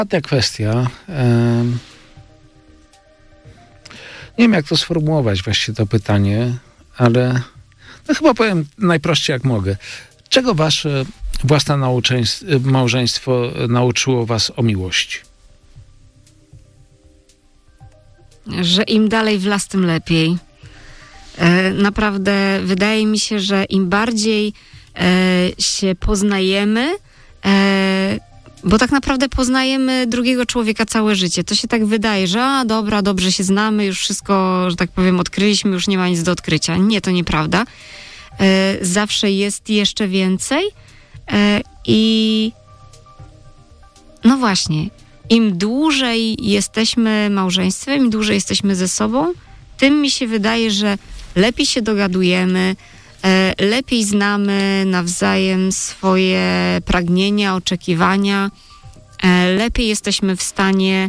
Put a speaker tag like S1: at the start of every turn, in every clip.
S1: Ta kwestia. Nie wiem, jak to sformułować właściwie to pytanie, ale no chyba powiem najprościej jak mogę. Czego wasze własne małżeństwo nauczyło was o miłości?
S2: Że im dalej w las, tym lepiej. Naprawdę wydaje mi się, że im bardziej się poznajemy, bo tak naprawdę poznajemy drugiego człowieka całe życie. To się tak wydaje, że dobra, dobrze się znamy, już wszystko, że tak powiem, odkryliśmy, już nie ma nic do odkrycia. Nie, to nieprawda. Zawsze jest jeszcze więcej i no właśnie, im dłużej jesteśmy małżeństwem, im dłużej jesteśmy ze sobą, tym mi się wydaje, że lepiej się dogadujemy, lepiej znamy nawzajem swoje pragnienia, oczekiwania, lepiej jesteśmy w stanie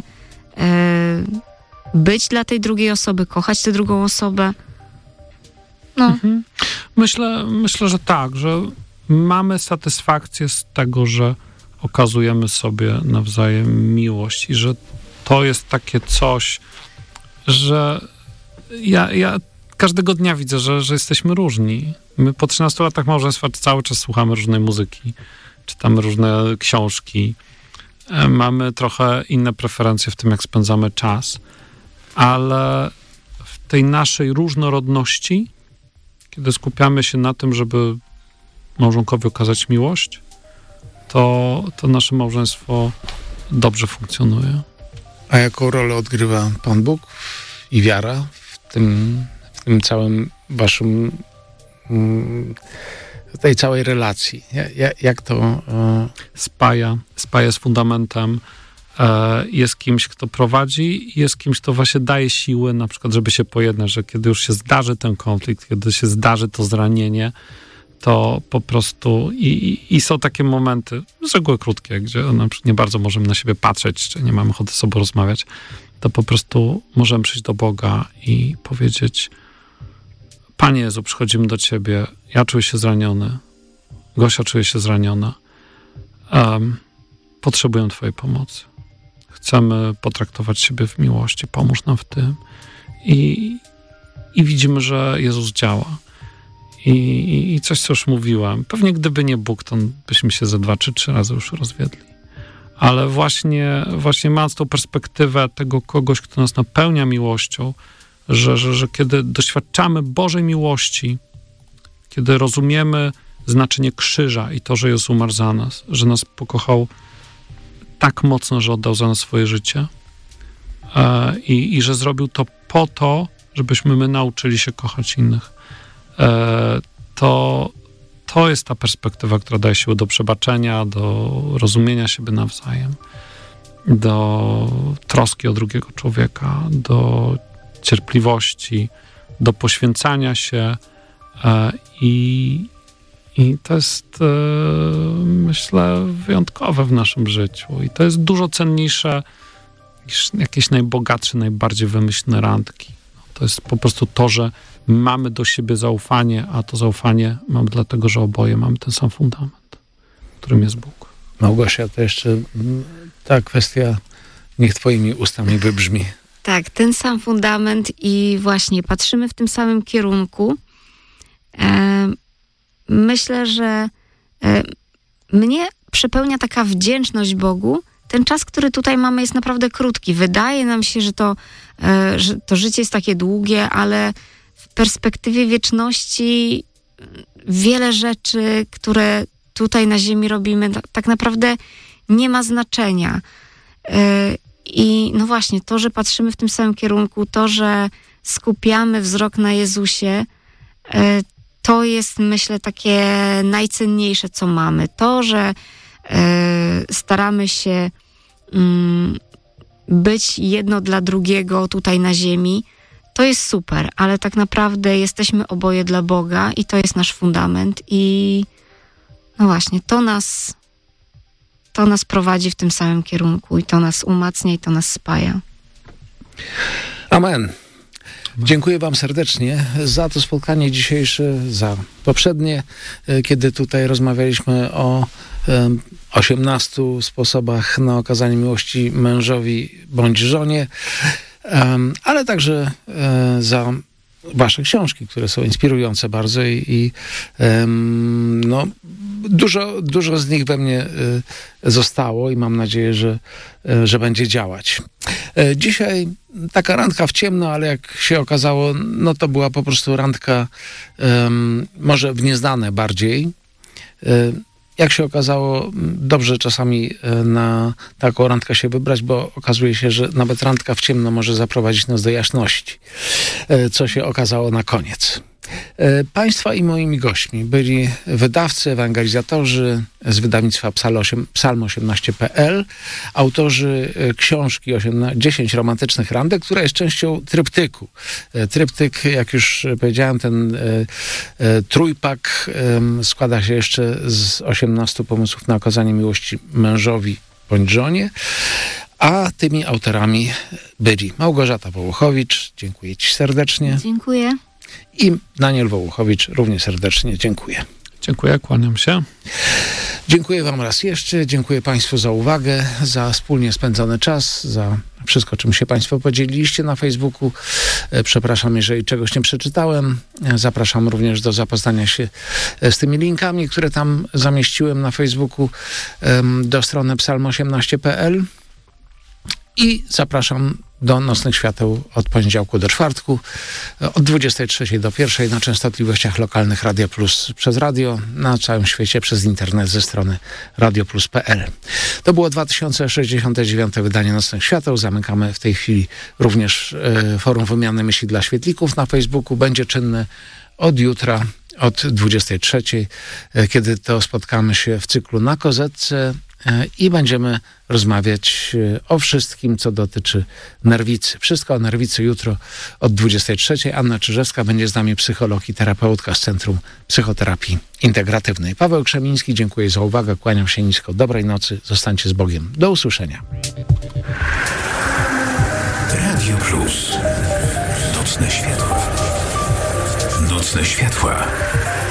S2: być dla tej drugiej osoby, kochać tę drugą osobę. No.
S3: Mhm. Myślę, że tak, że mamy satysfakcję z tego, że okazujemy sobie nawzajem miłość i że to jest takie coś, że ja każdego dnia widzę, że jesteśmy różni. My po 13 latach małżeństwa cały czas słuchamy różnej muzyki, czytamy różne książki, mamy trochę inne preferencje w tym, jak spędzamy czas, ale w tej naszej różnorodności, kiedy skupiamy się na tym, żeby małżonkowi okazać miłość, to nasze małżeństwo dobrze funkcjonuje.
S1: A jaką rolę odgrywa Pan Bóg i wiara w tym całym waszym, tej całej relacji? Jak to...
S3: Spaja z fundamentem, jest kimś, kto prowadzi, jest kimś, kto właśnie daje siły, na przykład, żeby się pojednać, że kiedy już się zdarzy ten konflikt, kiedy się zdarzy to zranienie, to po prostu i są takie momenty, z reguły krótkie, gdzie na przykład nie bardzo możemy na siebie patrzeć, czy nie mamy ochoty z sobą rozmawiać, to po prostu możemy przyjść do Boga i powiedzieć: Panie Jezu, przychodzimy do Ciebie, ja czuję się zraniony, Gosia czuje się zraniona, potrzebuję Twojej pomocy. Chcemy potraktować siebie w miłości, pomóż nam w tym. I widzimy, że Jezus działa. I coś, co już mówiłem. Pewnie gdyby nie Bóg, to byśmy się ze 2 czy 3 razy już rozwiedli. Ale właśnie mając tą perspektywę tego kogoś, kto nas napełnia miłością, że kiedy doświadczamy Bożej miłości, kiedy rozumiemy znaczenie krzyża i to, że Jezus umarł za nas, że nas pokochał tak mocno, że oddał za nas swoje życie i że zrobił to po to, żebyśmy my nauczyli się kochać innych, to jest ta perspektywa, która daje siłę do przebaczenia, do rozumienia siebie nawzajem, do troski o drugiego człowieka, do cierpliwości, do poświęcania się i to jest, myślę, wyjątkowe w naszym życiu i to jest dużo cenniejsze niż jakieś najbogatsze, najbardziej wymyślne randki. To jest po prostu to, że mamy do siebie zaufanie, a to zaufanie mamy dlatego, że oboje mamy ten sam fundament, którym jest Bóg.
S1: Małgosia, to jeszcze ta kwestia niech twoimi ustami wybrzmi.
S2: Tak, ten sam fundament i właśnie patrzymy w tym samym kierunku. Myślę, że mnie przepełnia taka wdzięczność Bogu. Ten czas, który tutaj mamy, jest naprawdę krótki. Wydaje nam się, że to życie jest takie długie, ale w perspektywie wieczności wiele rzeczy, które tutaj na ziemi robimy, tak naprawdę nie ma znaczenia. I no właśnie, to, że patrzymy w tym samym kierunku, to, że skupiamy wzrok na Jezusie, to jest, myślę, takie najcenniejsze, co mamy. To, że staramy się być jedno dla drugiego tutaj na ziemi, to jest super, ale tak naprawdę jesteśmy oboje dla Boga i to jest nasz fundament i no właśnie, to nas prowadzi w tym samym kierunku i to nas umacnia i to nas spaja.
S1: Amen. Dziękuję wam serdecznie za to spotkanie dzisiejsze, za poprzednie, kiedy tutaj rozmawialiśmy o 18 sposobach na okazanie miłości mężowi bądź żonie, ale także za wasze książki, które są inspirujące bardzo i no, dużo z nich we mnie zostało i mam nadzieję, że będzie działać. Dzisiaj taka randka w ciemno, ale jak się okazało, no to była po prostu randka może w nieznane bardziej. Jak się okazało, dobrze czasami na taką randkę się wybrać, bo okazuje się, że nawet randka w ciemno może zaprowadzić nas do jasności, co się okazało na koniec. Państwa i moimi gośćmi byli wydawcy, ewangelizatorzy z wydawnictwa psalm18.pl, autorzy książki 10 romantycznych randek, która jest częścią tryptyku. Tryptyk, jak już powiedziałem, ten trójpak składa się jeszcze z 18 pomysłów na okazanie miłości mężowi bądź żonie, a tymi autorami byli Małgorzata Wołuchowicz, dziękuję ci serdecznie.
S2: Dziękuję.
S1: I Daniel Wołuchowicz, również serdecznie dziękuję.
S3: Dziękuję, kłaniam się.
S1: Dziękuję wam raz jeszcze, dziękuję państwu za uwagę, za wspólnie spędzony czas, za wszystko, czym się państwo podzieliliście na Facebooku. Przepraszam, jeżeli czegoś nie przeczytałem. Zapraszam również do zapoznania się z tymi linkami, które tam zamieściłem na Facebooku, do strony psalm18.pl. I zapraszam do Nocnych Świateł od poniedziałku do czwartku, od 23 do 1 na częstotliwościach lokalnych Radio Plus przez radio, na całym świecie przez internet ze strony radioplus.pl. To było 2069 wydanie Nocnych Świateł. Zamykamy w tej chwili również forum wymiany myśli dla świetlików na Facebooku. Będzie czynne od jutra, od 23, kiedy to spotkamy się w cyklu Na Kozetce i będziemy rozmawiać o wszystkim, co dotyczy nerwicy. Wszystko o nerwicy jutro od 23. Anna Czyżewska będzie z nami, psycholog i terapeutka z Centrum Psychoterapii Integratywnej. Paweł Krzemiński, dziękuję za uwagę, kłaniam się nisko. Dobrej nocy, zostańcie z Bogiem. Do usłyszenia.
S4: Radio Plus. Nocne światła. Nocne światła.